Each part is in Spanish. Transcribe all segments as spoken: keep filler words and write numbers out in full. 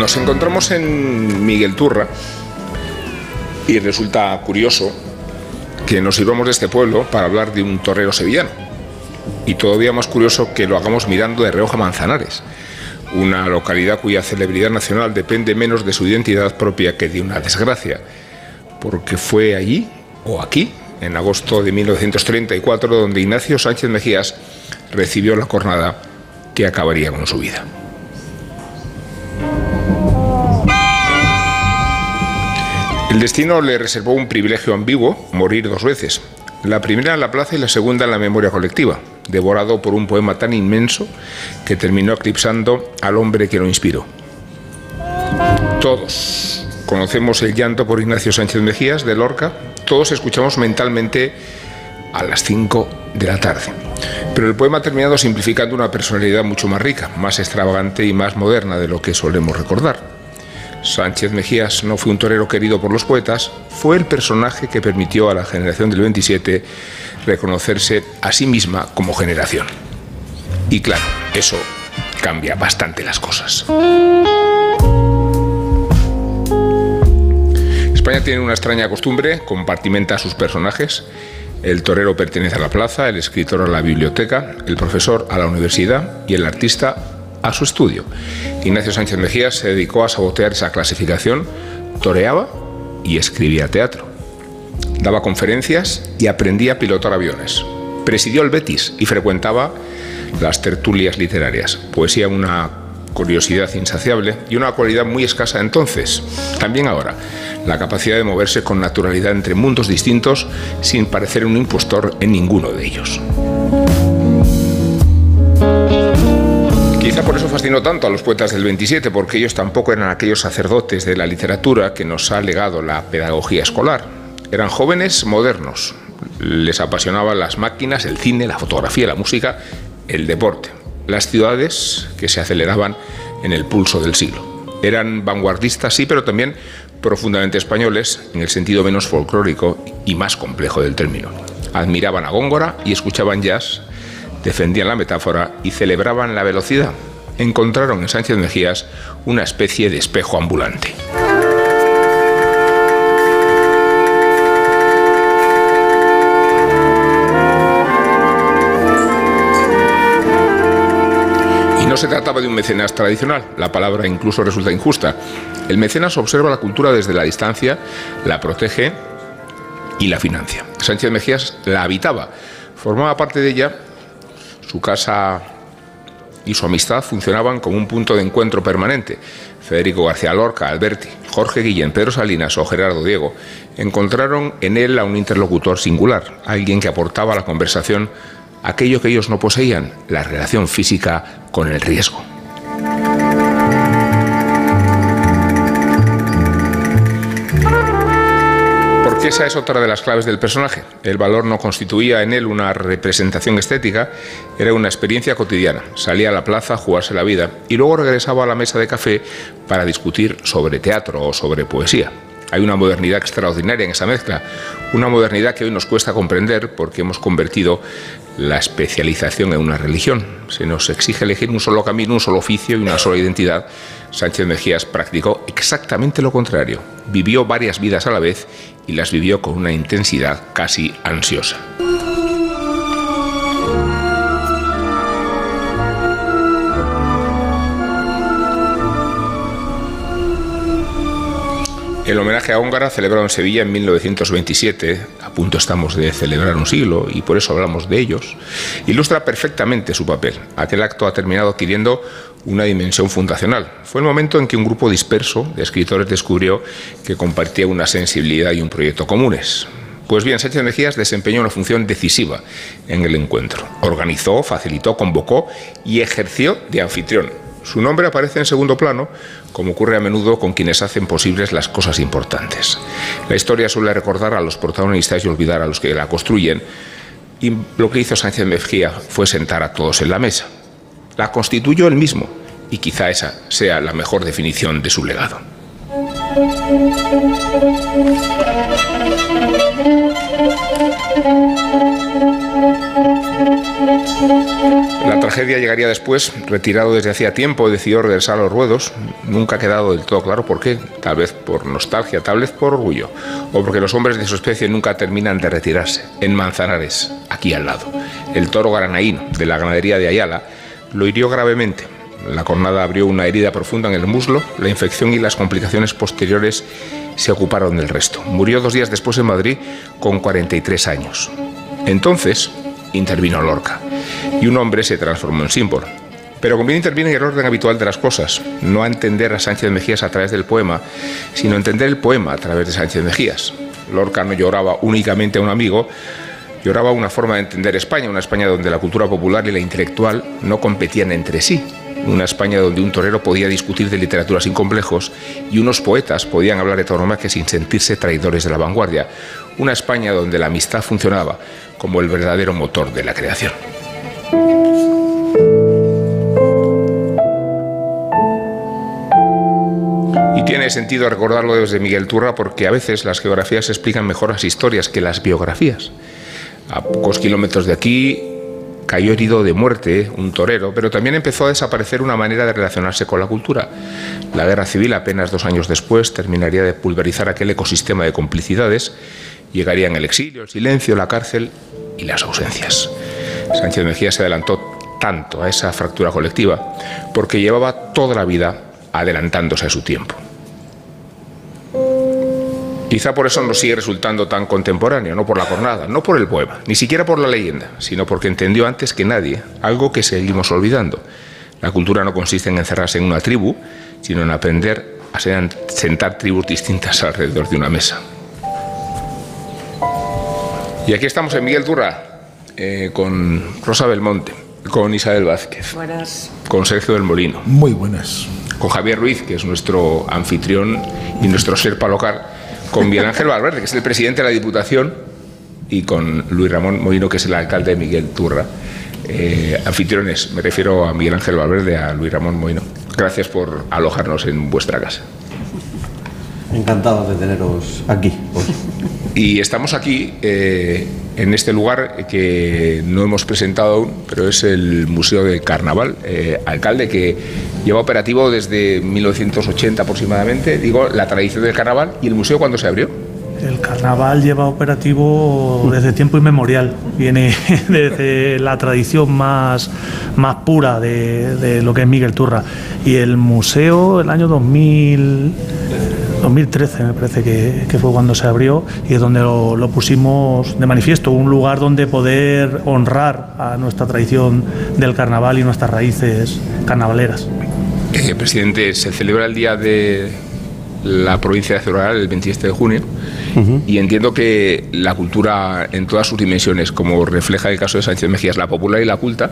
Nos encontramos en Miguel Turra y resulta curioso que nos sirvamos de este pueblo para hablar de un torero sevillano. Y todavía más curioso que lo hagamos mirando de reojo a Manzanares, una localidad cuya celebridad nacional depende menos de su identidad propia que de una desgracia, porque fue allí o aquí, en agosto de mil novecientos treinta y cuatro, donde Ignacio Sánchez Mejías recibió la cornada que acabaría con su vida. El destino le reservó un privilegio ambiguo, morir dos veces. La primera en la plaza y la segunda en la memoria colectiva, devorado por un poema tan inmenso que terminó eclipsando al hombre que lo inspiró. Todos conocemos el llanto por Ignacio Sánchez Mejías de Lorca, todos escuchamos mentalmente a las cinco de la tarde. Pero el poema ha terminado simplificando una personalidad mucho más rica, más extravagante y más moderna de lo que solemos recordar. Sánchez Mejías no fue un torero querido por los poetas, fue el personaje que permitió a la generación del veintisiete reconocerse a sí misma como generación. Y claro, eso cambia bastante las cosas. España tiene una extraña costumbre, compartimenta a sus personajes. El torero pertenece a la plaza, el escritor a la biblioteca, el profesor a la universidad y el artista a su estudio. Ignacio Sánchez Mejías se dedicó a sabotear esa clasificación, toreaba y escribía teatro. Daba conferencias y aprendía a pilotar aviones. Presidió el Betis y frecuentaba las tertulias literarias. Poesía, una curiosidad insaciable y una cualidad muy escasa entonces, también ahora, la capacidad de moverse con naturalidad entre mundos distintos sin parecer un impostor en ninguno de ellos. Quizá por eso fascinó tanto a los poetas del veintisiete, porque ellos tampoco eran aquellos sacerdotes de la literatura que nos ha legado la pedagogía escolar. Eran jóvenes modernos, les apasionaban las máquinas, el cine, la fotografía, la música, el deporte, las ciudades que se aceleraban en el pulso del siglo. Eran vanguardistas, sí, pero también profundamente españoles, en el sentido menos folclórico y más complejo del término. Admiraban a Góngora y escuchaban jazz, defendían la metáfora y celebraban la velocidad. Encontraron en Sánchez Mejías una especie de espejo ambulante. Y no se trataba de un mecenas tradicional, la palabra incluso resulta injusta. El mecenas observa la cultura desde la distancia, la protege y la financia. Sánchez Mejías la habitaba, formaba parte de ella. Su casa y su amistad funcionaban como un punto de encuentro permanente. Federico García Lorca, Alberti, Jorge Guillén, Pedro Salinas o Gerardo Diego encontraron en él a un interlocutor singular, alguien que aportaba a la conversación aquello que ellos no poseían, la relación física con el riesgo. Porque esa es otra de las claves del personaje. El valor no constituía en él una representación estética, era una experiencia cotidiana. Salía a la plaza a jugarse la vida y luego regresaba a la mesa de café para discutir sobre teatro o sobre poesía. Hay una modernidad extraordinaria en esa mezcla, una modernidad que hoy nos cuesta comprender porque hemos convertido la especialización en una religión. Se nos exige elegir un solo camino, un solo oficio y una sola identidad. Sánchez Mejías practicó exactamente lo contrario. Vivió varias vidas a la vez y las vivió con una intensidad casi ansiosa. El homenaje a Góngora, celebrado en Sevilla en mil novecientos veintisiete, a punto estamos de celebrar un siglo y por eso hablamos de ellos, ilustra perfectamente su papel. Aquel acto ha terminado adquiriendo una dimensión fundacional. Fue el momento en que un grupo disperso de escritores descubrió que compartía una sensibilidad y un proyecto comunes. Pues bien, Sánchez Mejías desempeñó una función decisiva en el encuentro. Organizó, facilitó, convocó y ejerció de anfitrión. Su nombre aparece en segundo plano, como ocurre a menudo con quienes hacen posibles las cosas importantes. La historia suele recordar a los protagonistas y olvidar a los que la construyen, y lo que hizo Sánchez Mejías fue sentar a todos en la mesa. La constituyó él mismo, y quizá esa sea la mejor definición de su legado. La tragedia llegaría después. Retirado desde hacía tiempo, decidió regresar a los ruedos. Nunca ha quedado del todo claro por qué. Tal vez por nostalgia, tal vez por orgullo. O porque los hombres de su especie nunca terminan de retirarse. En Manzanares, aquí al lado, el toro granaíno de la ganadería de Ayala lo hirió gravemente. La cornada abrió una herida profunda en el muslo. La infección y las complicaciones posteriores se ocuparon del resto. Murió dos días después en Madrid con cuarenta y tres años. Entonces intervino Lorca y un hombre se transformó en símbolo. Pero conviene intervenir en el orden habitual de las cosas, no a entender a Sánchez Mejías a través del poema, sino a entender el poema a través de Sánchez Mejías. Lorca no lloraba únicamente a un amigo, lloraba una forma de entender España, una España donde la cultura popular y la intelectual no competían entre sí, una España donde un torero podía discutir de literatura sin complejos y unos poetas podían hablar de tauromaquia sin sentirse traidores de la vanguardia, una España donde la amistad funcionaba como el verdadero motor de la creación. Y tiene sentido recordarlo desde Miguel Turra porque a veces las geografías explican mejor las historias que las biografías. A pocos kilómetros de aquí cayó herido de muerte un torero, pero también empezó a desaparecer una manera de relacionarse con la cultura. La guerra civil, apenas dos años después, terminaría de pulverizar aquel ecosistema de complicidades. Llegarían el exilio, el silencio, la cárcel y las ausencias. Sánchez Mejías se adelantó tanto a esa fractura colectiva porque llevaba toda la vida adelantándose a su tiempo. Quizá por eso nos sigue resultando tan contemporáneo, no por la cornada, no por el poema, ni siquiera por la leyenda, sino porque entendió antes que nadie algo que seguimos olvidando. La cultura no consiste en encerrarse en una tribu, sino en aprender a sentar tribus distintas alrededor de una mesa. Y aquí estamos en Miguel Turra, eh, con Rosa Belmonte, con Isabel Vázquez, buenas, con Sergio del Molino. Muy buenas. Con Javier Ruiz, que es nuestro anfitrión y nuestro serpa local, con Miguel Ángel Valverde, que es el presidente de la Diputación, y con Luis Ramón Molino, que es el alcalde de Miguel Turra. Eh, anfitriones, me refiero a Miguel Ángel Valverde, a Luis Ramón Molino. Gracias por alojarnos en vuestra casa. Encantado de teneros aquí hoy. Y estamos aquí, eh, en este lugar que no hemos presentado aún, pero es el Museo del Carnaval. Eh, alcalde, que lleva operativo desde mil novecientos ochenta aproximadamente, digo, la tradición del carnaval. ¿Y el museo cuándo se abrió? El carnaval lleva operativo desde tiempo inmemorial. Viene desde la tradición más, más pura de, de lo que es Miguel Turra. Y el museo, el año dos mil... dos mil trece me parece que, que fue cuando se abrió, y es donde lo, lo pusimos de manifiesto, un lugar donde poder honrar a nuestra tradición del carnaval y nuestras raíces carnavaleras. Eh, presidente, se celebra el Día de la Provincia de Ciudad Real el veintisiete de junio, uh-huh. Y entiendo que la cultura en todas sus dimensiones, como refleja el caso de Sánchez Mejías, la popular y la culta,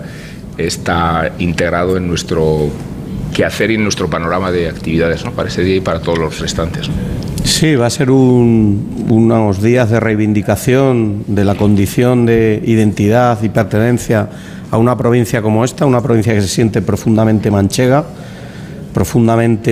está integrado en nuestro que hacer en nuestro panorama de actividades, ¿no?, para ese día y para todos los restantes, ¿no? Sí, va a ser un, unos días de reivindicación de la condición de identidad y pertenencia a una provincia como esta, una provincia que se siente profundamente manchega, profundamente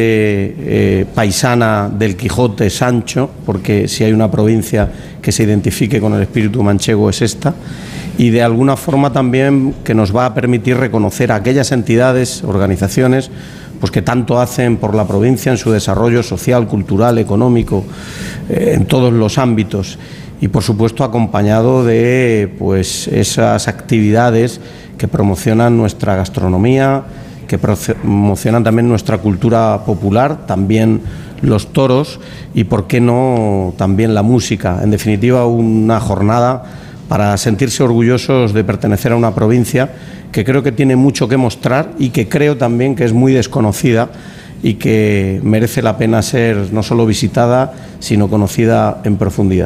eh, paisana del Quijote Sancho, porque si hay una provincia que se identifique con el espíritu manchego es esta, y de alguna forma también que nos va a permitir reconocer a aquellas entidades, organizaciones, pues que tanto hacen por la provincia en su desarrollo social, cultural, económico, eh, en todos los ámbitos, y por supuesto acompañado de pues esas actividades que promocionan nuestra gastronomía, que promocionan también nuestra cultura popular, también los toros y, por qué no, también la música. En definitiva, una jornada para sentirse orgullosos de pertenecer a una provincia que creo que tiene mucho que mostrar y que creo también que es muy desconocida y que merece la pena ser no solo visitada, sino conocida en profundidad.